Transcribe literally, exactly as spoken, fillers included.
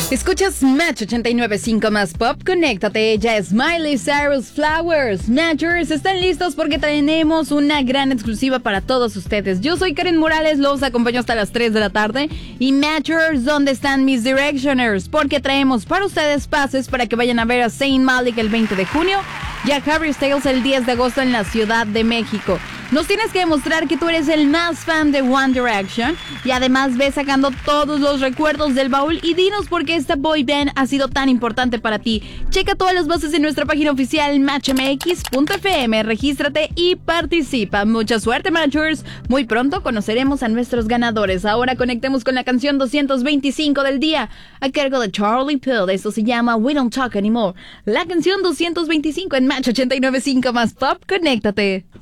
Escuchas Match ochenta y nueve punto cinco más Pop, conéctate, ella es Miley Cyrus Flowers. Matchers, ¿están listos? Porque tenemos una gran exclusiva para todos ustedes. Yo soy Karen Morales, los acompaño hasta las tres de la tarde. Y Matchers, ¿dónde están mis Directioners? Porque traemos para ustedes pases para que vayan a ver a Zayn Malik el veinte de junio y a Harry Styles el diez de agosto en la Ciudad de México. Nos tienes que demostrar que tú eres el más fan de One Direction y además ves sacando todos los recuerdos del baúl y dinos por qué esta boy band ha sido tan importante para ti. Checa todas las bases en nuestra página oficial match m x punto f m, regístrate y participa. Mucha suerte, Matchers. Muy pronto conoceremos a nuestros ganadores. Ahora conectemos con la canción doscientos veinticinco del día a cargo de Charlie Puth. Esto se llama We Don't Talk Anymore. La canción doscientos veinticinco en Match ochenta y nueve punto cinco más Pop, conéctate.